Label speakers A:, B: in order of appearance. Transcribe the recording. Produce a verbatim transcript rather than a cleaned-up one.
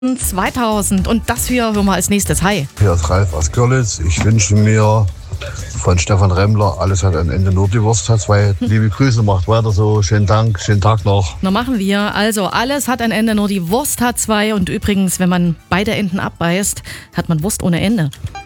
A: zweitausend und das hier hören wir als nächstes. Hi.
B: Hier ist Ralf aus Görlitz. Ich wünsche mir von Stefan Remmler, alles hat ein Ende, nur die Wurst hat zwei. Liebe Grüße, macht weiter so. Schönen Dank, schönen Tag noch.
A: Na, machen wir. Also, alles hat ein Ende, nur die Wurst hat zwei. Und übrigens, wenn man beide Enden abbeißt, hat man Wurst ohne Ende.